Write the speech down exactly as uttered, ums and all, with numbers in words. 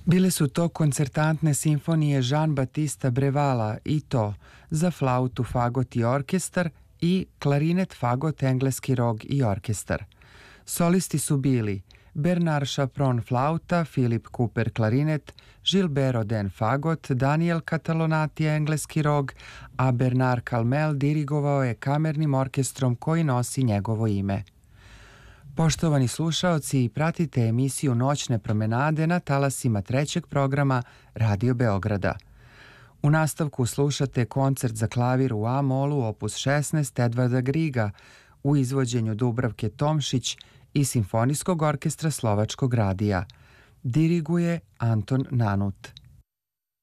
Bile su to koncertantne simfonije Jean-Baptista Brevala i to za flautu, fagot i orkestar i klarinet, fagot, engleski rog i orkestar. Solisti su bili Bernard Chapron flauta, Philip Cooper klarinet, Gilbert Oden fagot, Daniel Catalonati engleski rog, a Bernard Calmel dirigovao je kamernim orkestrom koji nosi njegovo ime. Poštovani slušaoci, pratite emisiju Noćne promenade na talasima trećeg programa Radio Beograda. U nastavku slušate koncert za klavir u A-molu opus šesnaest Edvarda Griga u izvođenju Dubravke Tomšić i Simfonijskog orkestra Slovačkog radija. Diriguje Anton Nanut.